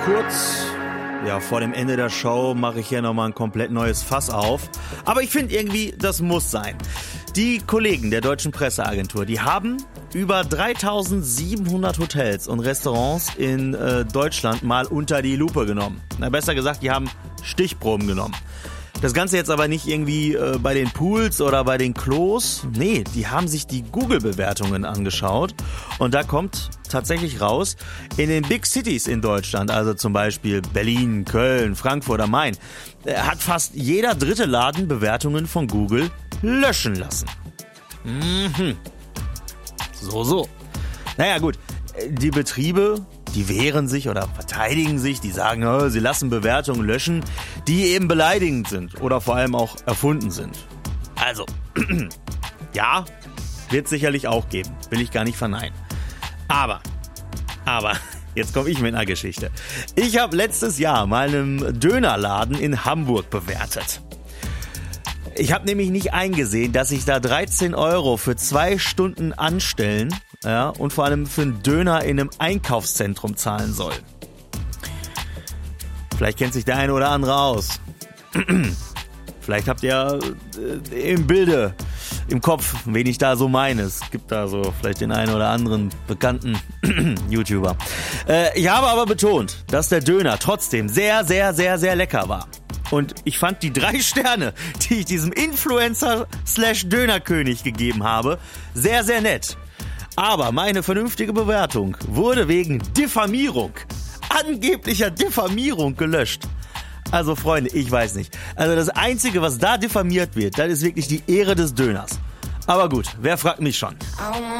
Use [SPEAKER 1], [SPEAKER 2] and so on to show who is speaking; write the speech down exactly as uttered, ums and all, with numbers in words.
[SPEAKER 1] kurz. Ja, vor dem Ende der Show mache ich hier nochmal ein komplett neues Fass auf. Aber ich finde irgendwie, das muss sein. Die Kollegen der Deutschen Presseagentur, die haben über dreitausendsiebenhundert Hotels und Restaurants in äh, Deutschland mal unter die Lupe genommen. Na, besser gesagt, die haben Stichproben genommen. Das Ganze jetzt aber nicht irgendwie äh, bei den Pools oder bei den Klos. Nee, die haben sich die Google-Bewertungen angeschaut. Und da kommt tatsächlich raus, in den Big Cities in Deutschland, also zum Beispiel Berlin, Köln, Frankfurt am Main, äh, hat fast jeder dritte Laden Bewertungen von Google löschen lassen. Mhm. So, so. Naja gut, die Betriebe, die wehren sich oder verteidigen sich, die sagen, oh, sie lassen Bewertungen löschen, die eben beleidigend sind oder vor allem auch erfunden sind. Also, ja, wird sicherlich auch geben, will ich gar nicht verneinen. Aber, aber, jetzt komme ich mit einer Geschichte. Ich habe letztes Jahr mal einen Dönerladen in Hamburg bewertet. Ich habe nämlich nicht eingesehen, dass ich da dreizehn Euro für zwei Stunden anstellen, ja, und vor allem für einen Döner in einem Einkaufszentrum zahlen soll. Vielleicht kennt sich der eine oder andere aus. Vielleicht habt ihr äh, im Bilde, im Kopf, wen ich da so meine. Es gibt da so vielleicht den einen oder anderen bekannten YouTuber. Äh, ich habe aber betont, dass der Döner trotzdem sehr, sehr, sehr, sehr lecker war. Und ich fand die drei Sterne, die ich diesem Influencer slash Dönerkönig gegeben habe, sehr, sehr nett. Aber meine vernünftige Bewertung wurde wegen Diffamierung, angeblicher Diffamierung gelöscht. Also Freunde, ich weiß nicht. Also das Einzige, was da diffamiert wird, das ist wirklich die Ehre des Döners. Aber gut, wer fragt mich schon?